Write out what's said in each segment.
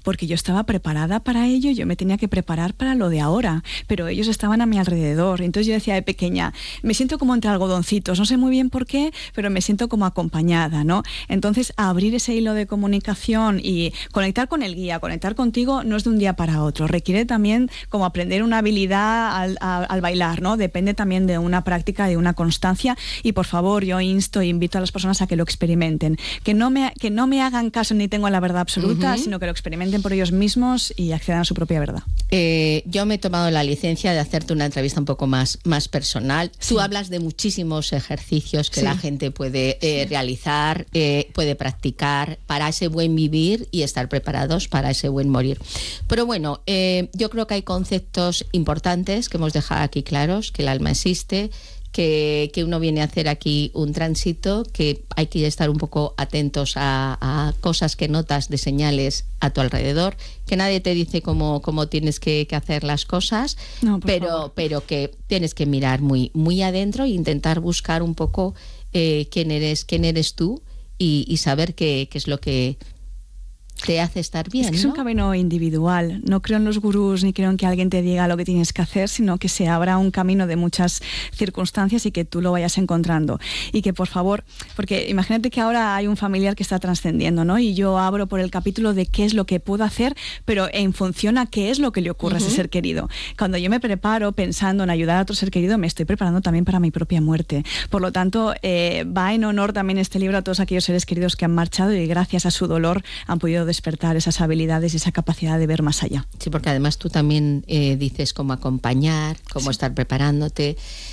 porque yo estaba preparada para ello, yo me tenía que preparar para lo de ahora, pero ellos estaban a mi alrededor. Entonces yo decía de pequeña, me siento como entre algodoncitos, no sé muy bien por qué, pero me siento como acompañada, ¿no? Entonces abrir ese hilo de comunicación y conectar con el guía, conectar contigo, no es de un día para otro, requiere también como aprender una habilidad al bailar, ¿no? Depende también de una práctica, de una constancia, y por favor yo invito a las personas a que lo experimenten, que no me hagan caso ni tengo la verdad absoluta, sino que lo experimenten por ellos mismos y accedan a su propia verdad. Yo me he tomado la licencia de hacerte una entrevista un poco más personal. Sí. Tú hablas de muchísimos ejercicios que la gente puede realizar, puede practicar para ese buen vivir y estar preparados para ese buen morir. Pero bueno, yo creo que hay conceptos importantes que hemos dejado aquí claros, que el alma existe, que uno viene a hacer aquí un tránsito, que hay que estar un poco atentos a cosas que notas de señales a tu alrededor, que nadie te dice cómo tienes que hacer las cosas, no, pero que tienes que mirar muy, muy adentro e intentar buscar un poco quién eres tú y saber qué es lo que te hace estar bien, es que es un camino individual. No creo en los gurús ni creo en que alguien te diga lo que tienes que hacer, sino que se abra un camino de muchas circunstancias y que tú lo vayas encontrando. Y que por favor, porque imagínate que ahora hay un familiar que está trascendiendo, ¿no? Y yo abro por el capítulo de qué es lo que puedo hacer, pero en función a qué es lo que le ocurre a ese ser querido. Cuando yo me preparo pensando en ayudar a otro ser querido, me estoy preparando también para mi propia muerte. Por lo tanto, va en honor también este libro a todos aquellos seres queridos que han marchado y gracias a su dolor han podido despertar esas habilidades y esa capacidad de ver más allá. Sí, porque además tú también dices cómo acompañar, cómo estar preparándote.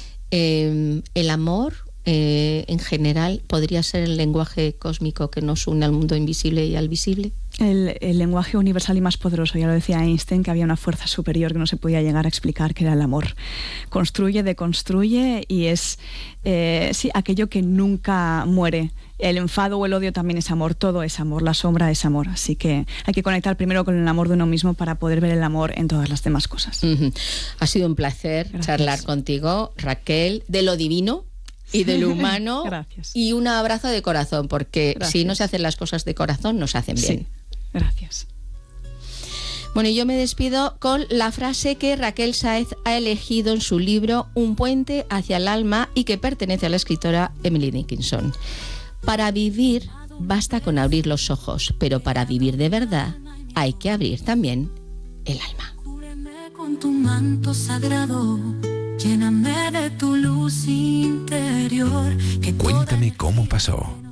El amor, en general, ¿podría ser el lenguaje cósmico que nos une al mundo invisible y al visible? El lenguaje universal y más poderoso, ya lo decía Einstein, que había una fuerza superior que no se podía llegar a explicar, que era el amor. Construye, deconstruye y es aquello que nunca muere. El enfado o el odio también es amor, todo es amor, la sombra es amor. Así que hay que conectar primero con el amor de uno mismo para poder ver el amor en todas las demás cosas. Ha sido un placer charlar contigo, Raquel, de lo divino y de lo humano. Gracias. Y un abrazo de corazón, porque si no se hacen las cosas de corazón, no se hacen bien. Sí. Gracias. Bueno, y yo me despido con la frase que Raquel Sáez ha elegido en su libro Un puente hacia el alma y que pertenece a la escritora Emily Dickinson. Para vivir basta con abrir los ojos, pero para vivir de verdad hay que abrir también el alma. Cúbreme con tu manto sagrado, lléname de tu luz interior. Cuéntame cómo pasó.